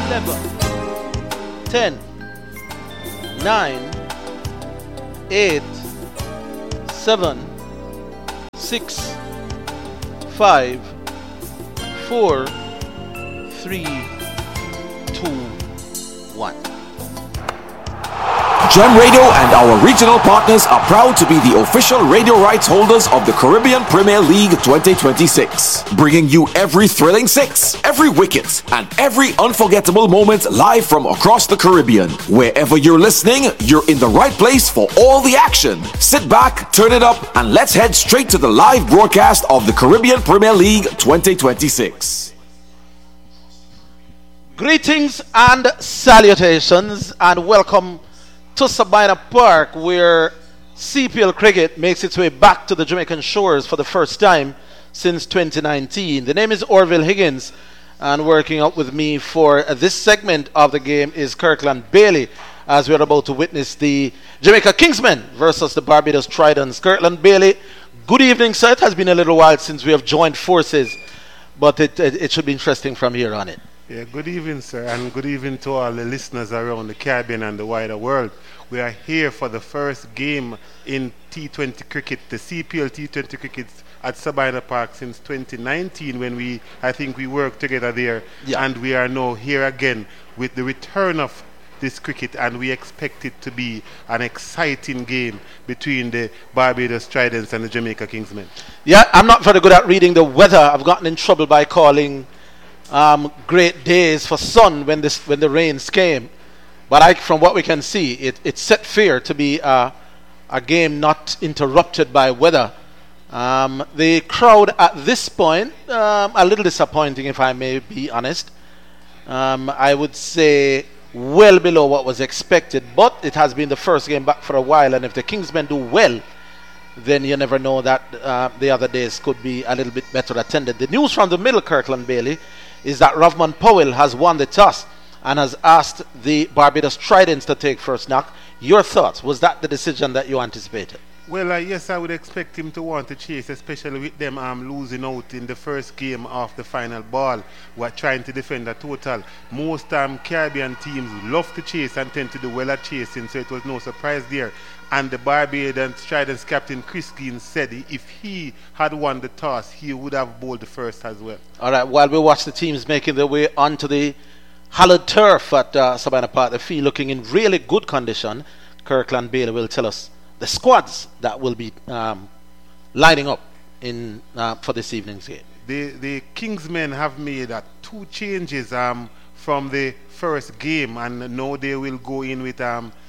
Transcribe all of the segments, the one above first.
11, 10, 9, 8, 7, 6, 5, 4, 3, 2, 1. Gem Radio and our regional partners are proud to be the official radio rights holders of the Caribbean Premier League 2026, bringing you every thrilling six, every wicket, and every unforgettable moment live from across the Caribbean. Wherever you're listening, you're in the right place for all the action. Sit back, turn it up, and let's head straight to the live broadcast of the Caribbean Premier League 2026. Greetings and salutations, and welcome to Sabina Park, where CPL cricket makes its way back to the Jamaican shores for the first time since 2019. The name is Orville Higgins, and working out with me for this segment of the game is Kirkland Bailey, as we're about to witness the Jamaica Kingsmen versus the Barbados Tridents. Kirkland Bailey, good evening, sir. It has been a little while since we have joined forces, but it should be interesting from here on it. Yeah, good evening, sir, and good evening to all the listeners around the Caribbean and the wider world. We are here for the first game in T20 cricket, the CPL T20 cricket at Sabina Park since 2019, when I think we worked together there, and we are now here again with the return of this cricket, and we expect it to be an exciting game between the Barbados Tridents and the Jamaica Kingsmen. Yeah, I'm not very good at reading the weather. I've gotten in trouble by calling great days for sun when the rains came, but from what we can see, it's set fair to be a game not interrupted by weather. The crowd at this point, a little disappointing, if I may be honest. I would say well below what was expected, but it has been the first game back for a while, and if the Kingsmen do well, then you never know that the other days could be a little bit better attended. The news from the middle, Kirkland Bailey, is that Rovman Powell has won the toss and has asked the Barbados Tridents to take first knock. Your thoughts? Was that the decision that you anticipated? Well, yes, I would expect him to want to chase, especially with them losing out in the first game of the final ball. We're trying to defend a total. Most Caribbean teams love to chase and tend to do well at chasing, so it was no surprise there. And the Barbados Tridents captain Chris Keane said if he had won the toss, he would have bowled the first as well. All right, while we watch the teams making their way onto the hallowed turf at Sabina Park, the field looking in really good condition, Kirkland Bailey will tell us the squads that will be lining up in for this evening's game. The Kingsmen have made 2 changes from the first game, and now they will go in with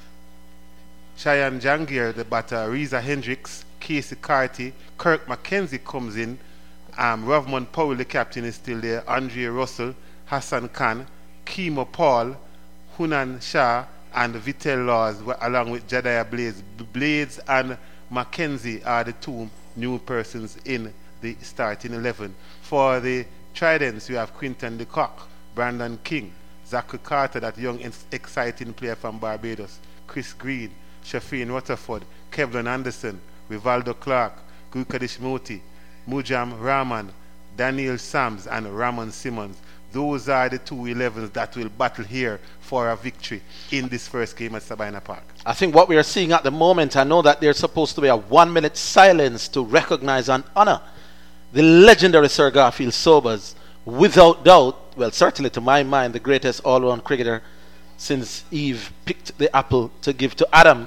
Cheyenne Jangir, the batter, Reza Hendricks, Casey Carty, Kirk McKenzie comes in, Rovman Powell, the captain, is still there, Andre Russell, Hassan Khan, Kimo Paul, Hunan Shah, and Vittel Laws, along with Jadiah Blades. Blades and McKenzie are the 2 new persons in the starting 11. For the Tridents, you have Quinton de Kock, Brandon King, Zachary Carter, that young exciting player from Barbados, Chris Green, Shafeen Rutherford, Kevlin Anderson, Rivaldo Clark, Gukadish Moti, Mujam Rahman, Daniel Sams, and Ramon Simmons. Those are the 2 11s that will battle here for a victory in this first game at Sabina Park. I think what we are seeing at the moment, I know that there's supposed to be a 1-minute silence to recognize and honor the legendary Sir Garfield Sobers. Without doubt, well, certainly to my mind, the greatest all-round cricketer since Eve picked the apple to give to Adam.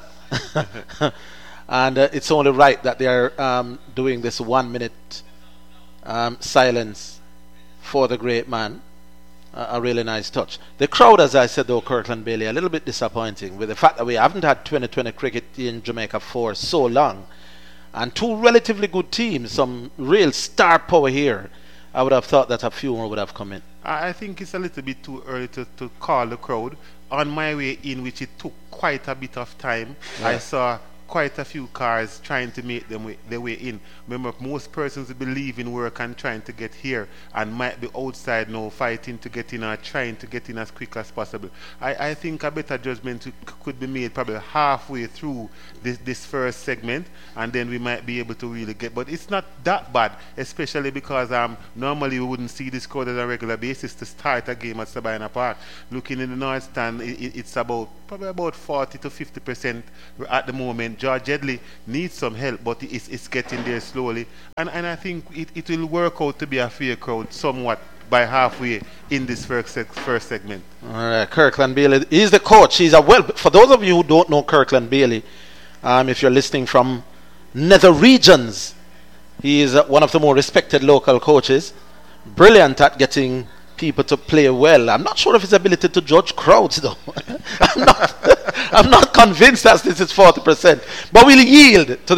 And it's only right that they are doing this 1-minute silence for the great man. A really nice touch. The crowd, as I said, though, Kirkland Bailey, a little bit disappointing with the fact that we haven't had 2020 cricket in Jamaica for so long, and 2 relatively good teams, some real star power here. I would have thought that a few more would have come in. I think it's a little bit too early to call the crowd. On my way in, which it took quite a bit of time, I saw quite a few cars trying to make their way in. Remember, most persons will be leaving work and trying to get here and might be outside now fighting to get in or trying to get in as quick as possible. I think a better judgment could be made probably halfway through this first segment, and then we might be able to really get. But it's not that bad, especially because normally we wouldn't see this crowd on a regular basis to start a game at Sabina Park. Looking in the north stand, it's probably about 40 to 50% at the moment. George Headley needs some help, but it's getting there slowly, and I think it will work out to be a fair crowd somewhat by halfway in this first segment. All right, Kirkland Bailey. He's the coach. For those of you who don't know Kirkland Bailey, if you're listening from nether regions, he is one of the more respected local coaches. Brilliant at getting people to play well. I'm not sure of his ability to judge crowds, though. I'm not convinced that this is 40%. But we'll yield to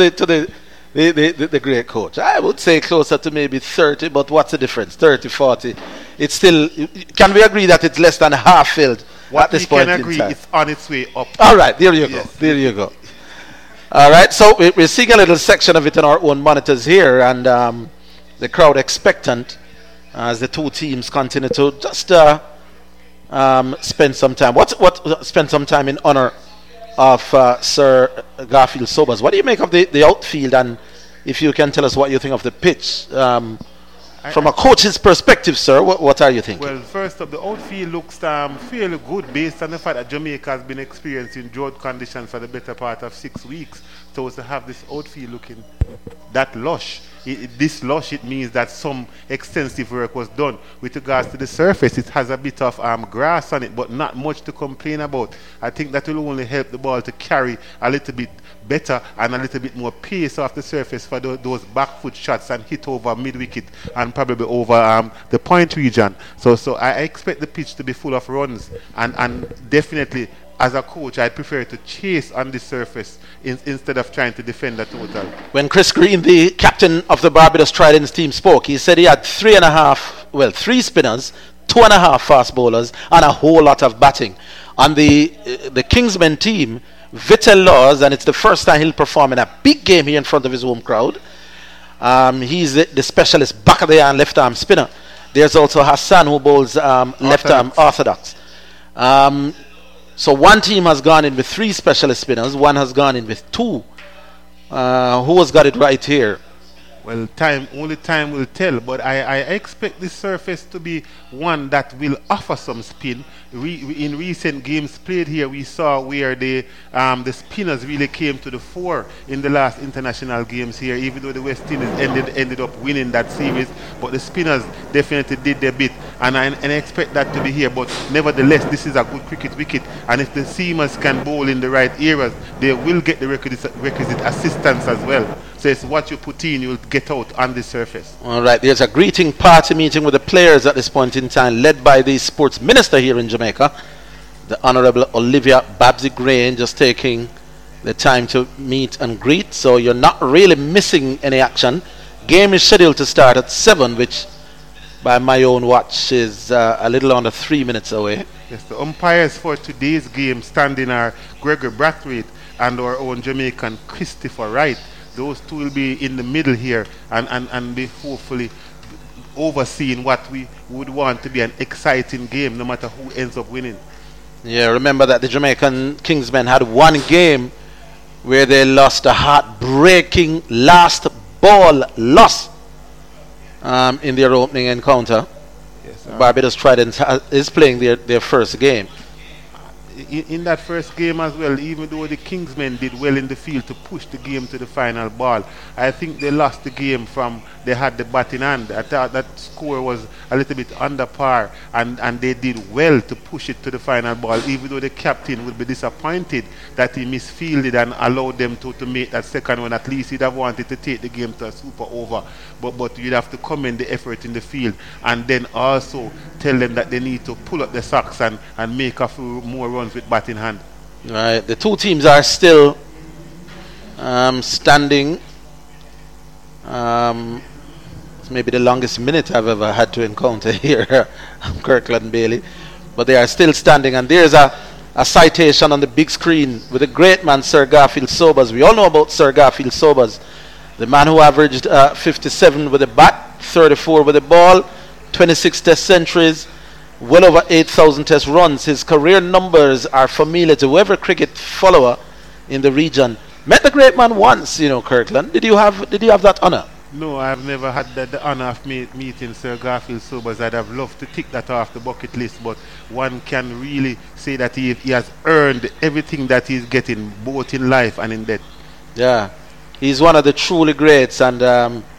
the great coach. I would say closer to maybe 30, but what's the difference? 30, 40. It's still. Can we agree that it's less than half filled at this point in time? We can agree it's on its way up. All right, there you go. There you go. All right, so we're seeing a little section of it on our own monitors here, and the crowd expectant as the two teams continue to just spend some time. Spend some time in honor of Sir Garfield Sobers. What do you make of the outfield, and if you can tell us what you think of the pitch from a coach's perspective, sir? What are you thinking? Well, first up, the outfield looks fairly good based on the fact that Jamaica has been experiencing drought conditions for the better part of 6 weeks. So to have this outfield looking that lush, this lush, it means that some extensive work was done. With regards to the surface, it has a bit of grass on it, but not much to complain about. I think that will only help the ball to carry a little bit better and a little bit more pace off the surface for those back foot shots and hit over mid-wicket and probably over the point region. So I expect the pitch to be full of runs, and definitely as a coach, I prefer to chase on the surface instead of trying to defend the total. When Chris Green, the captain of the Barbados Tridents team, spoke, he said he had three spinners, 2.5 fast bowlers, and a whole lot of batting. On the Kingsmen team, Vittel Laws, and it's the first time he'll perform in a big game here in front of his home crowd. He's the specialist back of the hand left arm spinner. There's also Hassan, who bowls left arm orthodox. So one team has gone in with 3 specialist spinners, one has gone in with 2. Who has got it right here? Well, only time will tell, but I expect this surface to be one that will offer some spin. In recent games played here, we saw where the spinners really came to the fore in the last international games here, even though the West Indies ended up winning that series. But the spinners definitely did their bit, and I expect that to be here. But nevertheless, this is a good cricket wicket, and if the seamers can bowl in the right areas, they will get the requisite assistance as well. So it's what you put in, you'll get out on the surface. All right, there's a greeting party meeting with the players at this point in time, led by the sports minister here in Jamaica, the Honorable Olivia Babsy-Grain, just taking the time to meet and greet. So you're not really missing any action. Game is scheduled to start at 7, which by my own watch is a little under 3 minutes away. Yes, the umpires for today's game standing are Gregory Brathwaite and our own Jamaican Christopher Wright. Those two will be in the middle here and be hopefully overseeing what we would want to be an exciting game, no matter who ends up winning. Yeah, remember that the Jamaican Kingsmen had one game where they lost a heartbreaking last ball loss in their opening encounter. Yes, Barbados Tridents is playing their first game. In that first game as well, even though the Kingsmen did well in the field to push the game to the final ball, I think they lost the game from they had the bat in hand. I thought that score was a little bit under par, and they did well to push it to the final ball, even though the captain would be disappointed that he misfielded and allowed them to make that second one. At least he'd have wanted to take the game to a super over, but you'd have to commend the effort in the field, and then also tell them that they need to pull up the socks and make a few more runs with bat in hand. Right, the two teams are still standing. It's maybe the longest minute I've ever had to encounter here. Kirkland Bailey, but they are still standing, and there's a a citation on the big screen with the great man Sir Garfield Sobers. We all know about Sir Garfield Sobers, the man who averaged 57 with the bat, 34 with the ball, 26 test centuries, well over 8,000 test runs. His career numbers are familiar to every cricket follower in the region. Met the great man once, Kirkland. Did you have that honor? No, I've never had the honor of meeting Sir Garfield Sobers. I'd have loved to tick that off the bucket list, but one can really say that he has earned everything that he's getting, both in life and in death. Yeah, he's one of the truly greats, and